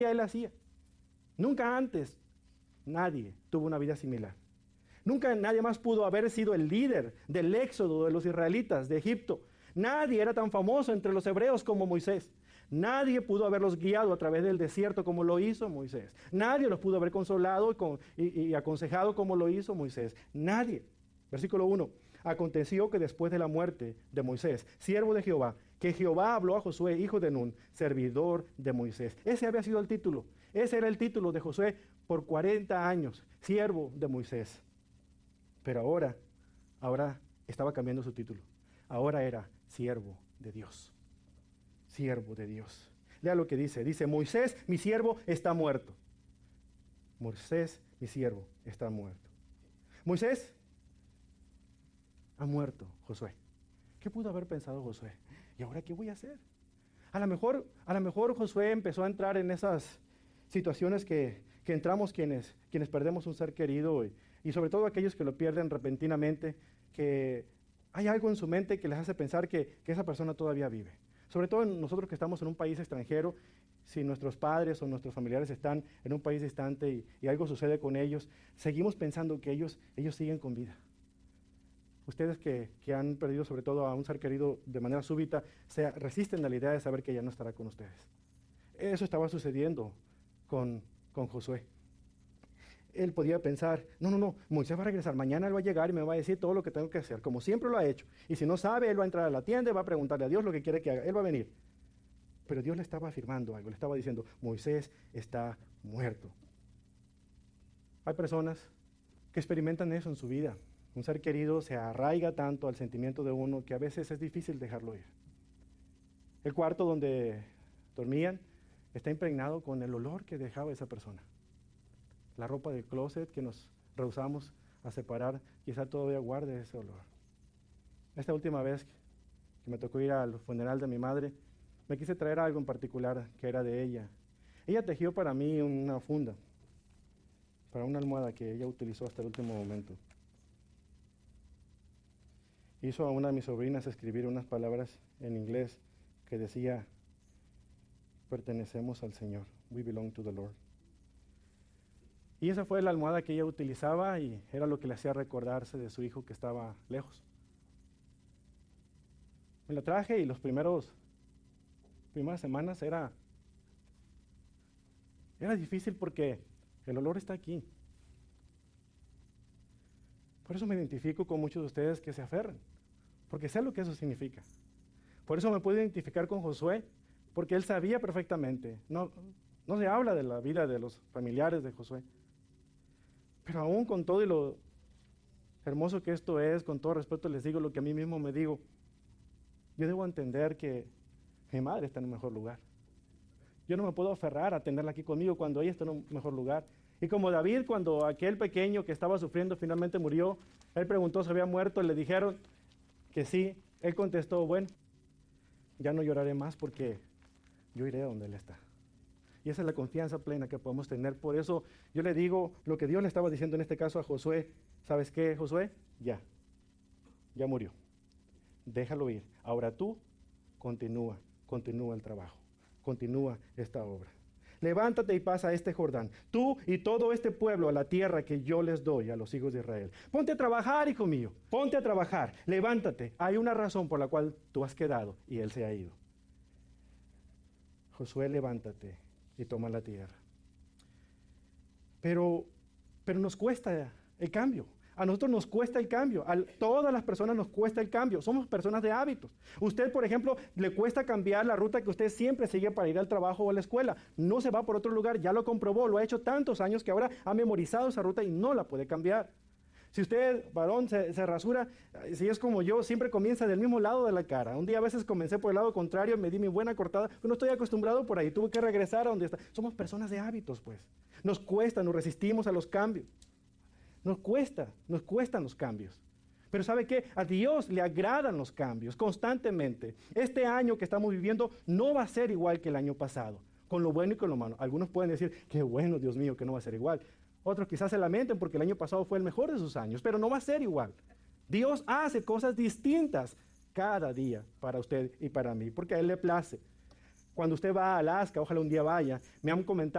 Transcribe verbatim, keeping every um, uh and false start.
él hacía. Nunca antes nadie tuvo una vida similar. Nunca nadie más pudo haber sido el líder del éxodo de los israelitas de Egipto. Nadie era tan famoso entre los hebreos como Moisés. Nadie pudo haberlos guiado a través del desierto como lo hizo Moisés. Nadie los pudo haber consolado y, con, y, y aconsejado como lo hizo Moisés. Nadie. Versículo uno. Aconteció que después de la muerte de Moisés, siervo de Jehová, que Jehová habló a Josué, hijo de Nun, servidor de Moisés. Ese había sido el título. Ese era el título de Josué por cuarenta años, siervo de Moisés. Pero ahora, ahora estaba cambiando su título. Ahora era siervo de Dios. Siervo de Dios. Lea lo que dice. Dice, Moisés, mi siervo, está muerto. Moisés, mi siervo, está muerto. Moisés ha muerto, Josué. ¿Qué pudo haber pensado Josué? ¿Y ahora qué voy a hacer? A lo mejor, a lo mejor Josué empezó a entrar en esas situaciones que, que entramos quienes, quienes perdemos un ser querido y, y sobre todo aquellos que lo pierden repentinamente, que hay algo en su mente que les hace pensar que, que esa persona todavía vive. Sobre todo nosotros que estamos en un país extranjero, si nuestros padres o nuestros familiares están en un país distante y, y algo sucede con ellos, seguimos pensando que ellos, ellos siguen con vida. Ustedes que, que han perdido sobre todo a un ser querido de manera súbita, se resisten a la idea de saber que ya no estará con ustedes. Eso estaba sucediendo con, con Josué. Él podía pensar, no, no, no, Moisés va a regresar, mañana él va a llegar y me va a decir todo lo que tengo que hacer, como siempre lo ha hecho. Y si no sabe, él va a entrar a la tienda y va a preguntarle a Dios lo que quiere que haga, él va a venir. Pero Dios le estaba afirmando algo, le estaba diciendo, Moisés está muerto. Hay personas que experimentan eso en su vida. Un ser querido se arraiga tanto al sentimiento de uno que a veces es difícil dejarlo ir. El cuarto donde dormían está impregnado con el olor que dejaba esa persona. La ropa del closet que nos rehusamos a separar, quizá todavía guarde ese olor. Esta última vez que me tocó ir al funeral de mi madre, me quise traer algo en particular que era de ella. Ella tejió para mí una funda, para una almohada que ella utilizó hasta el último momento. Hizo a una de mis sobrinas escribir unas palabras en inglés que decía, pertenecemos al Señor, we belong to the Lord. Y esa fue la almohada que ella utilizaba y era lo que le hacía recordarse de su hijo que estaba lejos. Me la traje y los primeros, primeras semanas era, era difícil porque el olor está aquí. Por eso me identifico con muchos de ustedes que se aferran, porque sé lo que eso significa. Por eso me puedo identificar con Josué, porque él sabía perfectamente. No, no se habla de la vida de los familiares de Josué. Pero aún con todo y lo hermoso que esto es, con todo respeto les digo lo que a mí mismo me digo. Yo debo entender que mi madre está en un mejor lugar. Yo no me puedo aferrar a tenerla aquí conmigo cuando ella está en un mejor lugar. Y como David, cuando aquel pequeño que estaba sufriendo finalmente murió, él preguntó si había muerto, le dijeron que sí. Él contestó, bueno, ya no lloraré más porque yo iré a donde él está. Y esa es la confianza plena que podemos tener. Por eso yo le digo lo que Dios le estaba diciendo en este caso a Josué. ¿Sabes qué, Josué? Ya, ya murió. Déjalo ir. Ahora tú continúa, continúa el trabajo, continúa esta obra. Levántate y pasa este Jordán, tú y todo este pueblo a la tierra que yo les doy a los hijos de Israel. Ponte a trabajar, hijo mío, ponte a trabajar, levántate. Hay una razón por la cual tú has quedado y él se ha ido. Josué, levántate y toma la tierra. Pero, pero nos cuesta el cambio. A nosotros nos cuesta el cambio, a todas las personas nos cuesta el cambio, somos personas de hábitos. Usted, por ejemplo, le cuesta cambiar la ruta que usted siempre sigue para ir al trabajo o a la escuela. No se va por otro lugar, ya lo comprobó, lo ha hecho tantos años que ahora ha memorizado esa ruta y no la puede cambiar. Si usted, varón, se, se rasura, si es como yo, siempre comienza del mismo lado de la cara. Un día a veces comencé por el lado contrario, me di mi buena cortada, pero no estoy acostumbrado por ahí, tuve que regresar a donde está. Somos personas de hábitos, pues. Nos cuesta, nos resistimos a los cambios. Nos cuesta, nos cuestan los cambios. Pero ¿sabe qué? A Dios le agradan los cambios constantemente. Este año que estamos viviendo no va a ser igual que el año pasado, con lo bueno y con lo malo. Algunos pueden decir, qué bueno, Dios mío, que no va a ser igual. Otros quizás se lamenten porque el año pasado fue el mejor de sus años, pero no va a ser igual. Dios hace cosas distintas cada día para usted y para mí, porque a Él le place. Cuando usted va a Alaska, ojalá un día vaya, me han comentado